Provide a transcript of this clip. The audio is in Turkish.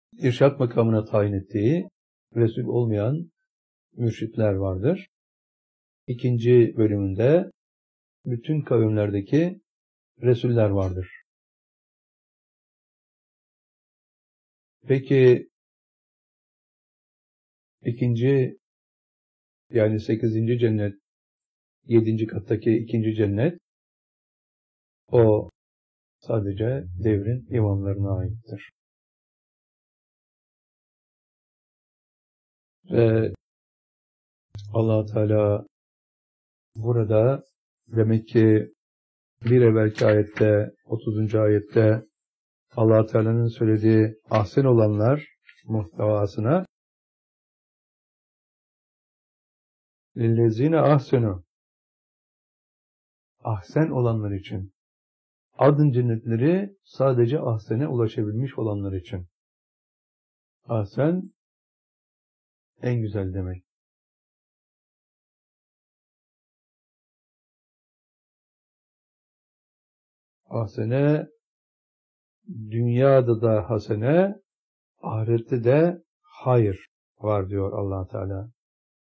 irşat makamına tayin ettiği Resul olmayan mürşitler vardır. İkinci bölümünde bütün kavimlerdeki Resuller vardır. Peki ikinci yani 8. cennet 7. kattaki ikinci cennet o sadece devrin imamlarına aittir. Ve Allah Teala burada demek ki bir evvelki ayette 30. ayette Allah Teala'nın söylediği ahsen olanlar muhtevasına lillezine ahsenu ahsen olanlar için adın cennetleri sadece ahsene ulaşabilmiş olanlar için. Ahsen en güzel demek. Hasene dünyada da hasene, ahirette de hayır var diyor Allah Teala.